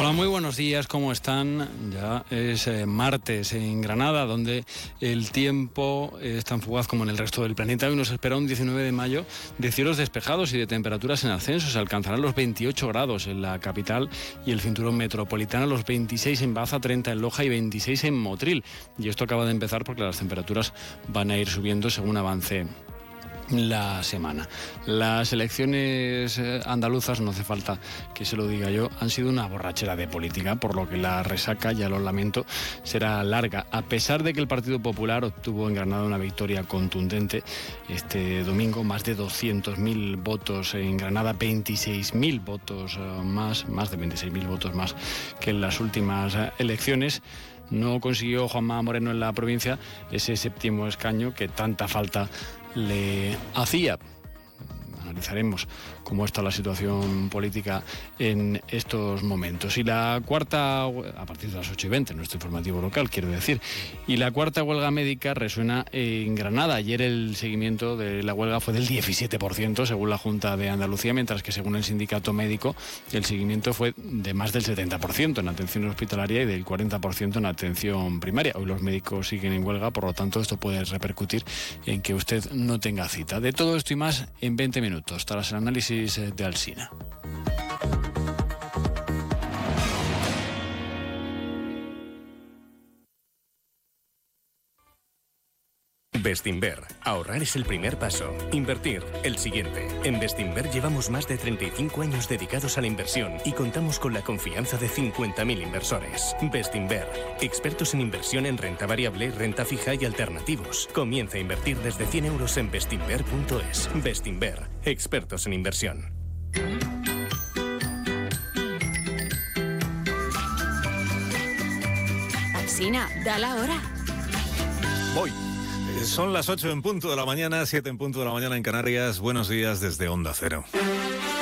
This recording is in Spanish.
Hola, muy buenos días, ¿cómo están? Ya es martes en Granada, donde el tiempo es tan fugaz como en el resto del planeta. Hoy nos espera un 19 de mayo de cielos despejados y de temperaturas en ascenso. Se alcanzarán los 28 grados en la capital y el cinturón metropolitano, los 26 en Baza, 30 en Loja y 26 en Motril. Y esto acaba de empezar porque las temperaturas van a ir subiendo según avance la semana. Las elecciones andaluzas, no hace falta que se lo diga yo, han sido una borrachera de política, por lo que la resaca, ya lo lamento, será larga. A pesar de que el Partido Popular obtuvo en Granada una victoria contundente este domingo, más de 200.000 votos en Granada, 26.000 votos más de 26.000 votos más que en las últimas elecciones. No consiguió Juanma Moreno en la provincia ese séptimo escaño que tanta falta le hacía. Analizaremos cómo está la situación política en estos momentos. Y la cuarta, a partir de las 8:20, nuestro informativo local, quiero decir, y la cuarta huelga médica resuena en Granada. Ayer el seguimiento de la huelga fue del 17%, según la Junta de Andalucía, mientras que según el sindicato médico, el seguimiento fue de más del 70% en atención hospitalaria y del 40% en atención primaria. Hoy los médicos siguen en huelga, por lo tanto esto puede repercutir en que usted no tenga cita. De todo esto y más en 20 minutos, tras el análisis de Alsina. Bestinver. Ahorrar es el primer paso. Invertir, el siguiente. En Bestinver llevamos más de 35 años dedicados a la inversión y contamos con la confianza de 50.000 inversores. Bestinver. Expertos en inversión en renta variable, renta fija y alternativos. Comienza a invertir desde 100 euros en bestinver.es. Bestinver. Expertos en inversión. Alsina, da la hora. Voy. Son las 8 en punto de la mañana, 7 en punto de la mañana en Canarias. Buenos días desde Onda Cero.